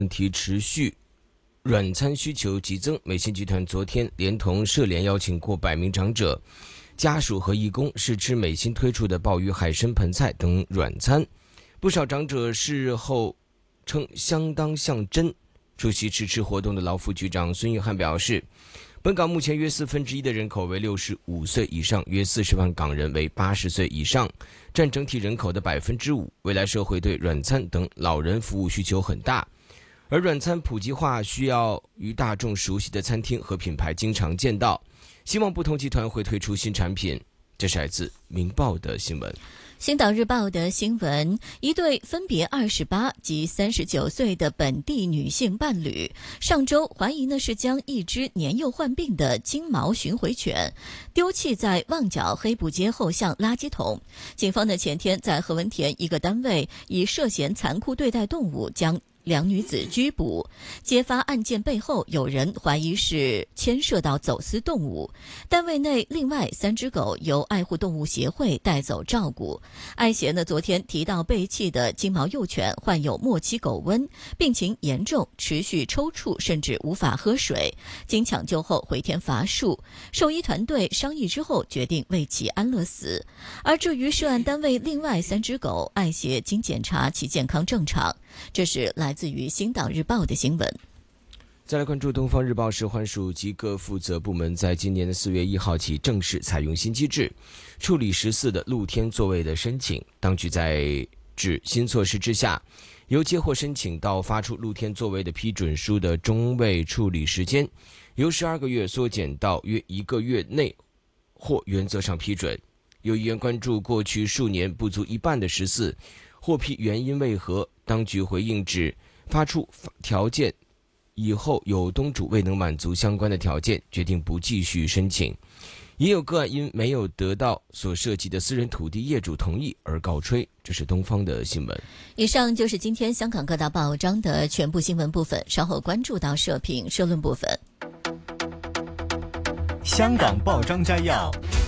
问题持续，软餐需求急增。美心集团昨天连同社联邀请过百名长者、家属和义工试吃美心推出的鲍鱼、海参、盆菜等软餐，不少长者事后称相当像真。出席吃吃活动的劳福局长孙玉汉表示，本港目前约1/4的人口为65岁以上，约40万港人为80岁以上，占整体人口的5%。未来社会对软餐等老人服务需求很大，而软餐普及化需要与大众熟悉的餐厅和品牌经常见到，希望不同集团会推出新产品。这是来自《明报》的新闻。 星岛日报的新闻，一对分别28及39岁的本地女性伴侣，上周怀疑呢是将一只年幼患病的金毛巡回犬丢弃在旺角黑布街后巷垃圾桶。警方呢前天在何文田一个单位以涉嫌残酷对待动物将两女子拘捕。揭发案件背后有人怀疑是牵涉到走私动物，单位内另外3只狗由爱护动物协会带走照顾。爱协呢昨天提到被弃的金毛幼犬患有末期狗瘟，病情严重，持续抽搐，甚至无法喝水，经抢救后回天乏术。兽医团队商议之后决定为其安乐死。而至于涉案单位另外3只狗，爱协经检查其健康正常。这是来自于星岛日报的新闻。 再来关注东方日报，使环署及各负责部门在今年的4月1号起正式采用新机制，处理14的露天座位的申请。当局在指新措施之下，由接获申请到发出露天座位的批准书的中位处理时间，由12个月缩减到约1个月内或原则上批准。有议员关注过去数年不足一半的14获批原因为何，当局回应指发出条件以后有东主未能满足相关的条件，决定不继续申请。也有个案因没有得到所涉及的私人土地业主同意而告吹。这是东方的新闻。 以上就是今天香港各大报章的全部新闻部分，稍后关注到社评社论部分。 香港报章摘要。